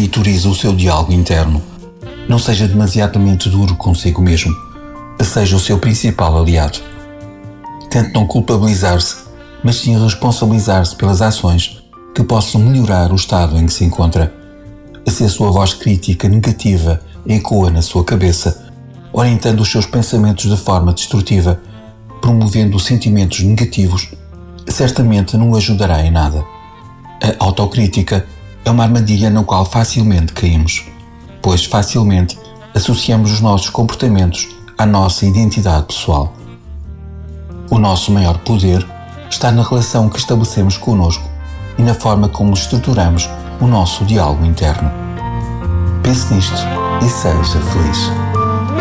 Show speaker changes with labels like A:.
A: Monitorize o seu diálogo interno. Não seja demasiadamente duro consigo mesmo. Seja o seu principal aliado. Tente não culpabilizar-se, mas sim responsabilizar-se pelas ações que possam melhorar o estado em que se encontra. Se a sua voz crítica negativa ecoa na sua cabeça, orientando os seus pensamentos de forma destrutiva, promovendo sentimentos negativos, certamente não o ajudará em nada. A autocrítica é uma armadilha na qual facilmente caímos, pois facilmente associamos os nossos comportamentos à nossa identidade pessoal. O nosso maior poder está na relação que estabelecemos connosco e na forma como estruturamos o nosso diálogo interno. Pense nisto e seja feliz.